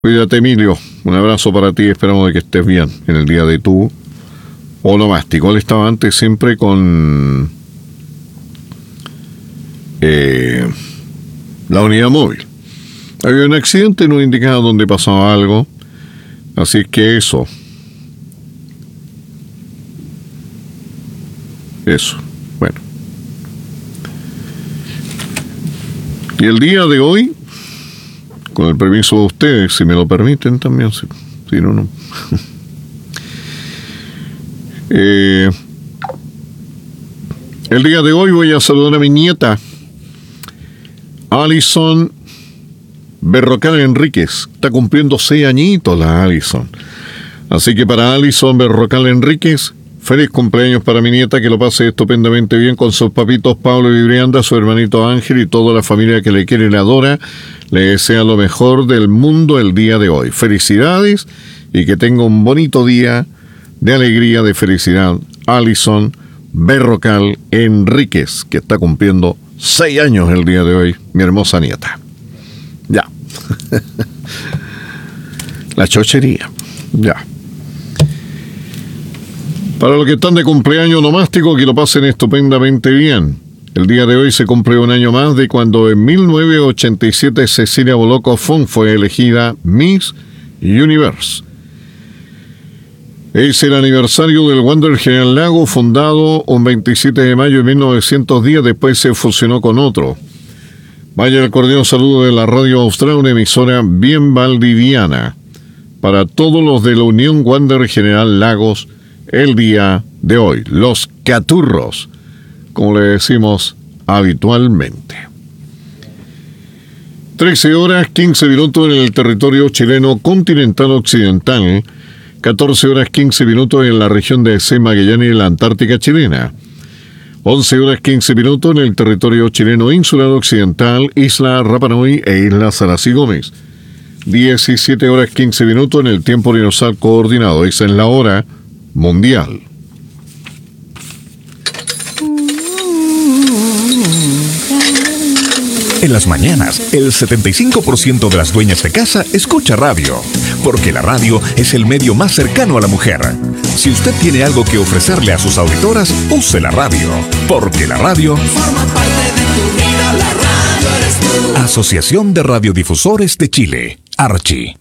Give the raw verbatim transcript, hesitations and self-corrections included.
Cuídate, Emilio. Un abrazo para ti. Esperamos de que estés bien en el día de tu onomástico. Él estaba antes siempre con eh, la unidad móvil. Había un accidente, no indicaba dónde pasaba algo. Así que eso. Eso. Bueno. Y el día de hoy, con el permiso de ustedes, si me lo permiten también, si, si no, no. eh, el día de hoy voy a saludar a mi nieta, Alison Berrocal Enríquez. Está cumpliendo seis añitos la Alison. Así que para Alison Berrocal Enríquez, feliz cumpleaños para mi nieta, que lo pase estupendamente bien con sus papitos Pablo y Brianda, su hermanito Ángel y toda la familia que le quiere y le adora. Le desea lo mejor del mundo el día de hoy. Felicidades y que tenga un bonito día de alegría, de felicidad. Alison Berrocal Enríquez, que está cumpliendo seis años el día de hoy, mi hermosa nieta. Ya. La chochería. Ya. Para los que están de cumpleaños nomástico, que lo pasen estupendamente bien. El día de hoy se cumple un año más de cuando en mil novecientos ochenta y siete Cecilia Boloco Font fue elegida Miss Universe. Es el aniversario del Wander General Lago, fundado un veintisiete de mayo de mil novecientos diez, después se fusionó con otro. Vaya el cordial saludo de la Radio Austral, una emisora bien valdiviana, para todos los de la Unión Wander General Lagos, el día de hoy, los caturros, como le decimos habitualmente. trece horas, quince minutos en el territorio chileno continental occidental, catorce horas, quince minutos en la región de C. Magallanes y la Antártica chilena, once horas, quince minutos en el territorio chileno insular occidental, Isla Rapa Nui e Isla Salas y Gómez, diecisiete horas, quince minutos en el tiempo universal coordinado, esa es la hora mundial. En las mañanas, el setenta y cinco por ciento de las dueñas de casa escucha radio, porque la radio es el medio más cercano a la mujer. Si usted tiene algo que ofrecerle a sus auditoras, use la radio, porque la radio forma parte de tu vida. La radio eres tú. Asociación de Radiodifusores de Chile, Archi.